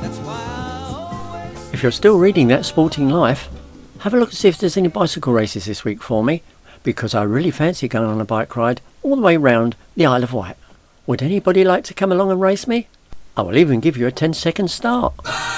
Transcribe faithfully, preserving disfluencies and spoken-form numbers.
If you're still reading That Sporting Life, have a look and see if there's any bicycle races this week for me, because I really fancy going on a bike ride all the way round the Isle of Wight. Would anybody like to come along and race me? I will even give you a ten second start.